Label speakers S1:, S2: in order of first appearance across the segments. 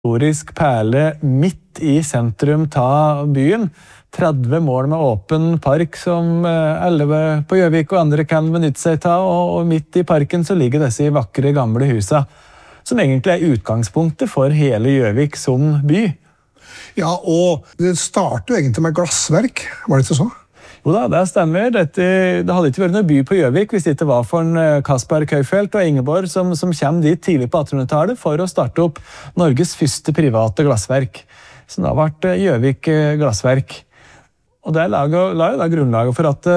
S1: historisk perle midt i sentrum ta byen. 30 mål med åpen park som alle på Gjøvik og andre kan benytte seg av, og midt i parken så ligger disse vakre gamle husa, som egentlig utgangspunktet for hele Gjøvik som by.
S2: Ja, og det startet jo egentlig med glassverk, var det ikke så?
S1: Jo da, det stemmer. Det hadde ikke vært noen by på Gjøvik hvis det ikke var for Kaspar Kaufelt og Ingeborg som kom dit tidlig på 1800-tallet for å starte opp Norges første private glassverk, som da ble Gjøvik glassverk. Og det la jo da grunnlaget for at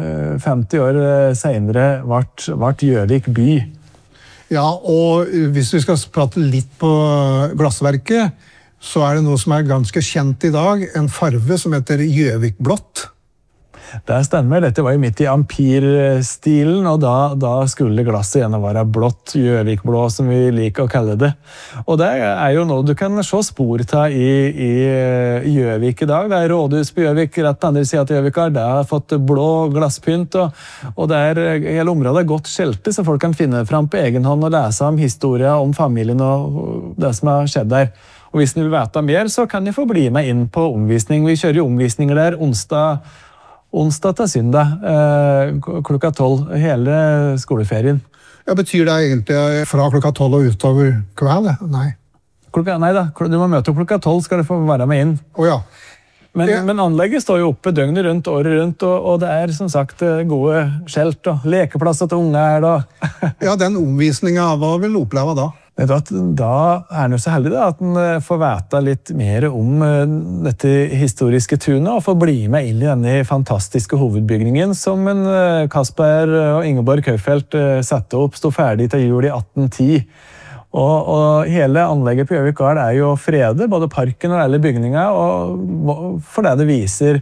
S1: 50 år senere ble Gjøvik by.
S2: Ja, og hvis vi skal prate litt på glassverket, så det noe som ganske kjent i dag, en farve som heter Gjøvikblått.
S1: Det stemmer, dette var jo midt i ampirstilen, og da skulle glasset gjerne være blått, Gjøvikblå som vi liker å kalle det. Og det jo noe du kan se spor av i Gjøvik i dag. Det rådhus på Gjøvik, rett på andre siden til Gjøvik, det har fått blå glasspynt, og hele området godt skjelte, så folk kan finne frem på egen hånd og lese om historien om familien og det som har skjedd der. Og hvis du vil vite mer, så kan du få bli med inn på omvisning. Vi kjører jo omvisninger der onsdag til søndag, klokka 12, hele skoleferien.
S2: Ja, betyr det egentlig fra klokka 12 og utover kveld? Nei.
S1: Nei da, du må møte opp klokka 12, skal du få være med inn.
S2: Ja.
S1: Men anlegget står jo oppe døgnet rundt, året rundt, og det som sagt gode skjelt og lekeplasser til unge her da.
S2: Ja, den omvisningen, hva vil du oppleve da?
S1: Da den jo så heldig at den får vite litt mer om dette historiske tunet og får bli med inn i denne fantastiske hovedbygningen som Kaspar og Ingeborg Kaufelt satte opp, stod ferdig til jul i 1810. Og hele anlegget på Gjøvik Gard jo fredet, både parken og alle bygninger, og for det viser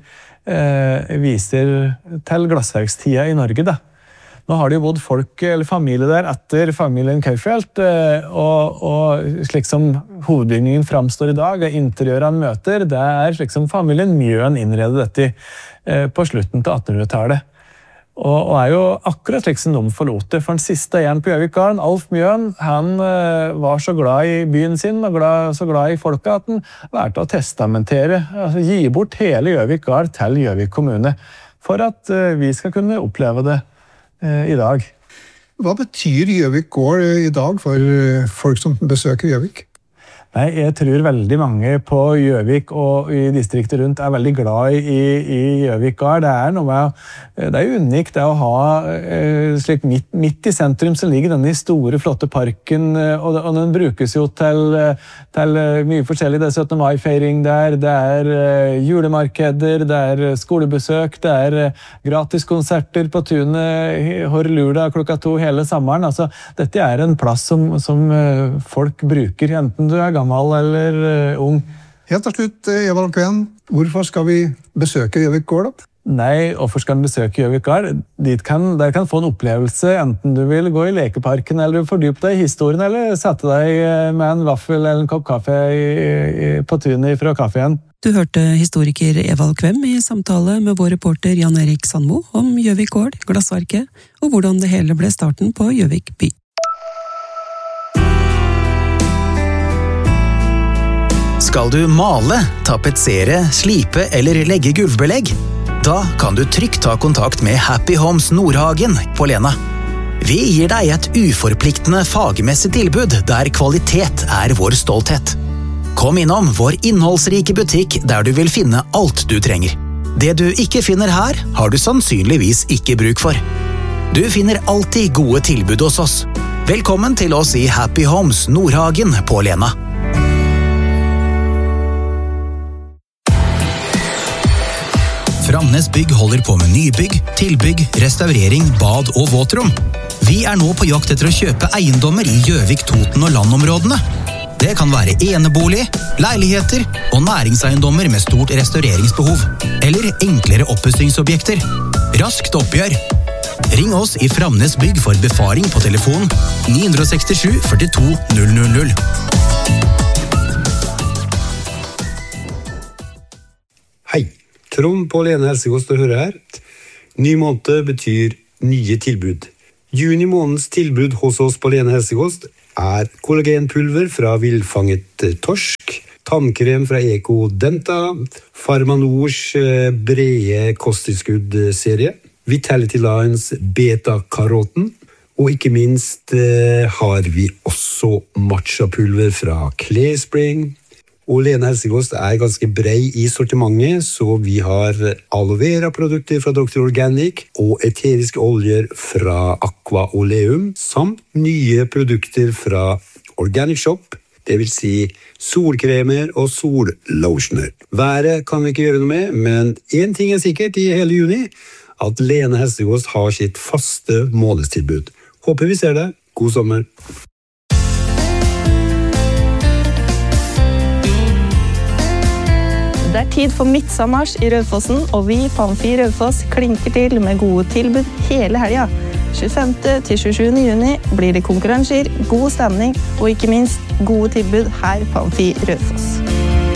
S1: til glassverkstida i Norge da. Nå har det jo bodd folk eller familie der etter familien Kaufelt, og slik som hovedbygningen framstår i dag, interiøret han møter, det slik som familien Mjøen innredet dette på slutten til 1800-tallet. Og jo akkurat slik som de forlot det, for den siste igjen på Gjøvikgarden, Alf Mjøen, han var så glad i byen sin, og så glad i folket, at han valgte å testamentere, altså gi bort hele Gjøvikgard til Gjøvik kommune, for at vi skal kunne oppleve det i dag.
S2: Hva betyr Gjøvik gård i dag for folk som besøker Gjøvik?
S1: Nei, jeg tror veldig mange på Gjøvik og i distriktet rundt veldig glad i Gjøvik Gard. Det jo unikt det å ha slik midt i sentrum så ligger denne store, flotte parken, og den brukes jo til mye forskjellig. Det 17. mai-feiring der, det julemarkeder, det skolebesøk, det gratiskonserter på tunet, Horlula klokka 2 hele sommeren. Altså, dette en plass som folk bruker, enten du gammel eller ung.
S2: Helt til slutt, Eva Kven, hvorfor skal vi besøke Gjøvik gård da?
S1: Nei, hvorfor skal du besøke Gjøvik Gard? Der kan få en opplevelse, enten du vil gå i lekeparken, eller fordype deg i historien, eller sette deg med en vaffel eller en kopp kaffe på tunet fra kaffen.
S3: Du hørte historiker Evald Kvem i samtale med vår reporter Jan Erik Sandmo om Gjøvik gård, glassverket, og hvordan det hele ble starten på Gjøvik by.
S4: Skal du male, tapetsere, slipe eller legge gulvbelegg? Da kan du trygt ta kontakt med Happy Homes Nordhagen på Lena. Vi gir deg et uforpliktende fagmessig tilbud der kvalitet vår stolthet. Kom innom vår innholdsrike butikk der du vil finne alt du trenger. Det du ikke finner her, har du sannsynligvis ikke bruk for. Du finner alltid gode tilbud hos oss. Velkommen til oss i Happy Homes Nordhagen på Lena. Framnes Bygg holder på med nybygg, tilbygg, restaurering, bad og våtrom. Vi nå på jakt etter å kjøpe eiendommer i Gjøvik, Toten og landområdene. Det kan være enebolig, leiligheter og næringseiendommer med stort restaureringsbehov, eller enklere oppussingsobjekter. Raskt oppgjør. Ring oss i Framnes Bygg for befaring på telefon 967 42 000.
S5: Hei. Trond på Lene Helsekost og hører her. Ny måned betyr nye tilbud. Juni månedens tilbud hos oss på Lene Helsekost kollagenpulver fra villfanget torsk, tannkrem fra Ecodenta, Farmanors brede kosttilskudd-serie, Vitality Lines beta-karoten, og ikke minst har vi også matcha-pulver fra Clearspring. Og Lene Helsekost ganske brei i sortimentet, så vi har aloe vera-produkter fra Dr. Organic og eteriske oljer fra Aqua Oleum, samt nye produkter fra Organic Shop, det vil si solkremer og sollotioner. Været kan vi ikke gjøre noe med, men en ting sikkert i hele juni, at Lene Helsekost har sitt faste månedstilbud. Håper vi ser det. God sommer!
S6: Det tid for midtsommers i Raufossen, og vi på Amfi Raufoss klinker til med gode tilbud hele helga. 25. til 27. juni blir det konkurranser, god stemning og ikke minst gode tilbud her på Amfi Raufoss.